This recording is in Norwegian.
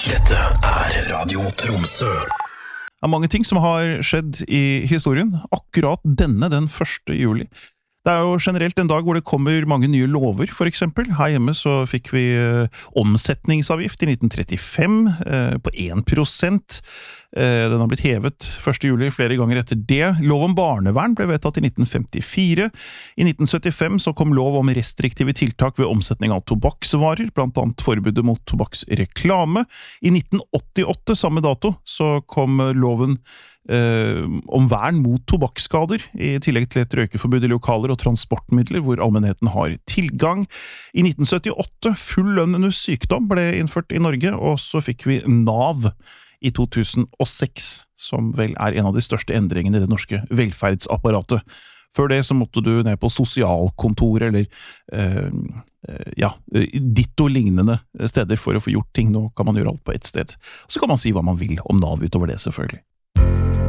Dette Radio Tromsø. Det mange ting som har skjedd i historien, akkurat den 1. juli. Det jo generelt en dag hvor det kommer mange nye lover, for eksempel. Her hjemme så fikk vi omsetningsavgift i 1935 på 1%. Den har blitt hevet 1. juli flere ganger etter det. Lov om barnevern ble vedtatt i 1954. I 1975 så kom lov om restriktive tiltak ved omsetning av tobakksvarer, blant annet forbudet mot tobakksreklame. I 1988, samme dato, så kom loven om vern mot tobakksskader, i tillegg til et røykeforbud i lokaler og transportmidler hvor allmennheten har tilgang. I 1978, full lønn under sykdom ble innført i Norge, og så fikk vi NAV i 2006, som vel en av de største endringene i det norske velferdsapparatet. Før det så måtte du ned på sosialkontor eller ditto lignende steder for å få gjort ting. Nå kan man gjøre alt på ett sted. Og så kan man si hva man vil om NAV utover det, selvfølgelig.